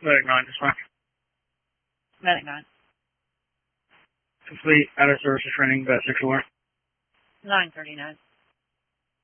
Medic 9, dispatch. Medic 9. Complete out of services training, vet 6-4. 939.